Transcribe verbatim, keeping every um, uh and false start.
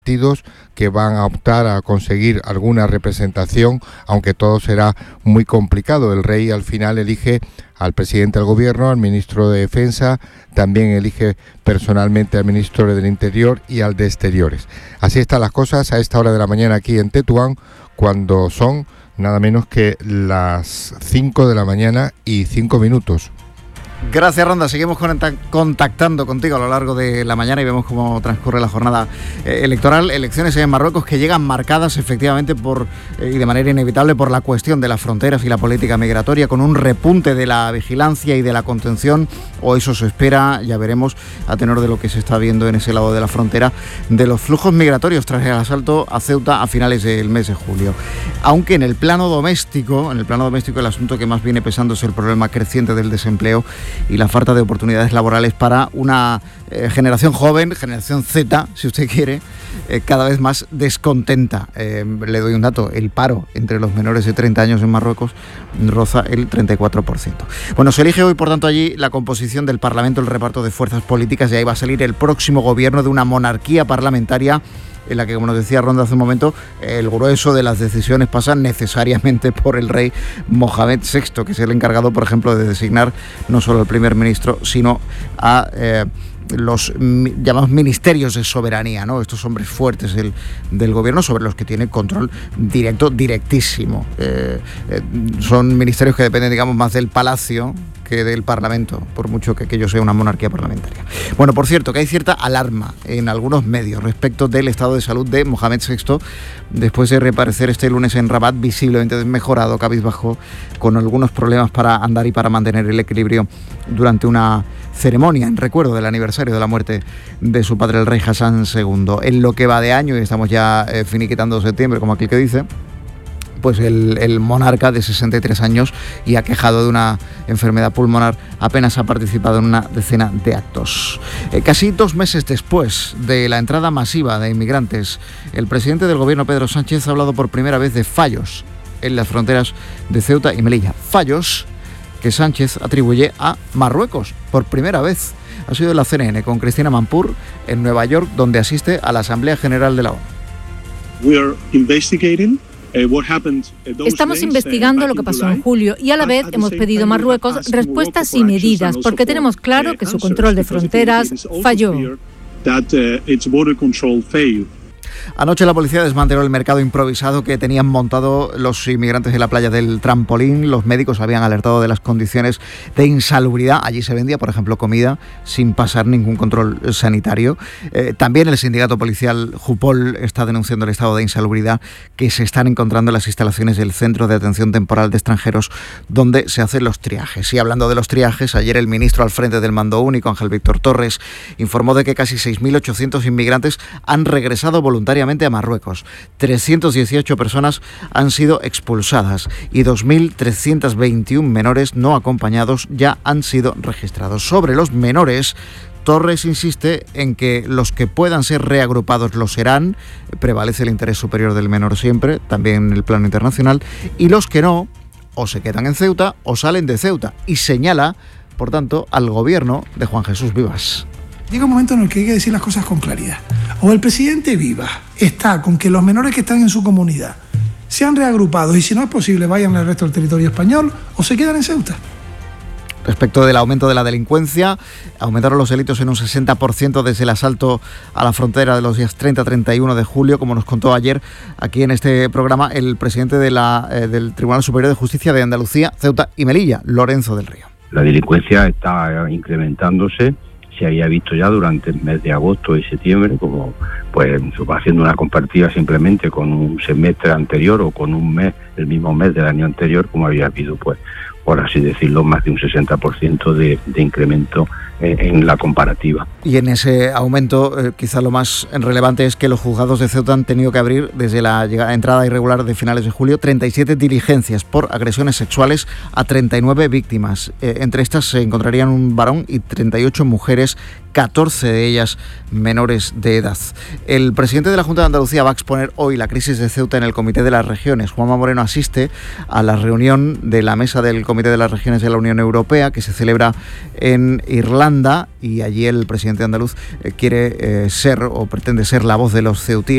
partidos que van a optar a conseguir alguna representación, aunque todo será muy complicado. El rey al final elige al presidente del gobierno, al ministro de Defensa, también elige personalmente al ministro del Interior y al de Exteriores. Así están las cosas a esta hora de la mañana aquí en Tetuán, cuando son nada menos que las cinco de la mañana y cinco minutos. Gracias, Ronda. Seguimos contactando contigo a lo largo de la mañana y vemos cómo transcurre la jornada electoral. Elecciones en Marruecos que llegan marcadas efectivamente por y de manera inevitable por la cuestión de las fronteras y la política migratoria, con un repunte de la vigilancia y de la contención, o eso se espera, ya veremos, a tenor de lo que se está viendo en ese lado de la frontera, de los flujos migratorios tras el asalto a Ceuta a finales del mes de julio. Aunque en el plano doméstico, en el plano doméstico el asunto que más viene pesando es el problema creciente del desempleo y la falta de oportunidades laborales para una eh, generación joven, generación Z, si usted quiere, eh, cada vez más descontenta. Eh, le doy un dato: el paro entre los menores de treinta años en Marruecos roza el treinta y cuatro por ciento. Bueno, se elige hoy, por tanto, allí la composición del Parlamento, el reparto de fuerzas políticas, y ahí va a salir el próximo gobierno de una monarquía parlamentaria en la que, como nos decía Ronda hace un momento, el grueso de las decisiones pasa necesariamente por el rey Mohamed sexto, que es el encargado, por ejemplo, de designar no solo al primer ministro, sino a eh, los mi, llamados ministerios de soberanía, ¿no? Estos hombres fuertes del, del gobierno sobre los que tiene control directo, directísimo. Eh, eh, son ministerios que dependen, digamos, más del palacio que del Parlamento, por mucho que aquello sea una monarquía parlamentaria. Bueno, por cierto, que hay cierta alarma en algunos medios respecto del estado de salud de Mohamed sexto, después de reaparecer este lunes en Rabat, visiblemente desmejorado, cabizbajo, con algunos problemas para andar y para mantener el equilibrio durante una ceremonia en recuerdo del aniversario de la muerte de su padre, el rey Hassan segundo. En lo que va de año, y estamos ya eh, finiquitando septiembre, como aquel que dice, pues el, el monarca de sesenta y tres años y aquejado de una enfermedad pulmonar apenas ha participado en una decena de actos. Eh, casi dos meses después de la entrada masiva de inmigrantes, el presidente del gobierno, Pedro Sánchez, ha hablado por primera vez de fallos en las fronteras de Ceuta y Melilla. Fallos que Sánchez atribuye a Marruecos por primera vez. Ha sido en la C N N con Cristina Mampur en Nueva York, donde asiste a la Asamblea General de la ONU. We are investigating. Estamos investigando lo que pasó en julio y a la vez hemos pedido a Marruecos respuestas y medidas, porque tenemos claro que su control de fronteras falló. Anoche la policía desmanteló el mercado improvisado que tenían montado los inmigrantes en la playa del Trampolín. Los médicos habían alertado de las condiciones de insalubridad. Allí se vendía, por ejemplo, comida sin pasar ningún control sanitario. Eh, también el sindicato policial Jupol está denunciando el estado de insalubridad que se están encontrando en las instalaciones del Centro de Atención Temporal de Extranjeros, donde se hacen los triajes. Y hablando de los triajes, ayer el ministro al frente del Mando Único, Ángel Víctor Torres, informó de que casi seis mil ochocientos inmigrantes han regresado voluntariamente a Marruecos. trescientas dieciocho personas han sido expulsadas y dos mil trescientos veintiún menores no acompañados ya han sido registrados. Sobre los menores, Torres insiste en que los que puedan ser reagrupados lo serán, prevalece el interés superior del menor siempre, también en el plano internacional, y los que no, o se quedan en Ceuta o salen de Ceuta, y señala, por tanto, al gobierno de Juan Jesús Vivas. Llega un momento en el que hay que decir las cosas con claridad. O el presidente Vivas está con que los menores que están en su comunidad sean reagrupados y, si no es posible, vayan al resto del territorio español, o se quedan en Ceuta. Respecto del aumento de la delincuencia, aumentaron los delitos en un sesenta por ciento desde el asalto a la frontera de los días treinta a treinta y uno de julio, como nos contó ayer aquí en este programa el presidente de la, eh, del Tribunal Superior de Justicia de Andalucía, Ceuta y Melilla, Lorenzo del Río. La delincuencia está incrementándose. Se había visto ya durante el mes de agosto y septiembre, como pues haciendo una comparativa simplemente con un semestre anterior o con un mes, el mismo mes del año anterior, como había habido, pues, por así decirlo, más de un sesenta por ciento de, de incremento en, en la comparativa. Y en ese aumento, eh, quizá lo más relevante es que los juzgados de Ceuta han tenido que abrir, desde la llegada, entrada irregular de finales de julio, treinta y siete diligencias por agresiones sexuales a treinta y nueve víctimas. Eh, entre estas se encontrarían un varón y treinta y ocho mujeres, catorce de ellas menores de edad. El presidente de la Junta de Andalucía va a exponer hoy la crisis de Ceuta en el Comité de las Regiones. Juanma Moreno asiste a la reunión de la mesa del Comité de las Regiones de la Unión Europea, que se celebra en Irlanda, y allí el presidente andaluz quiere eh, ser o pretende ser la voz de los ceutíes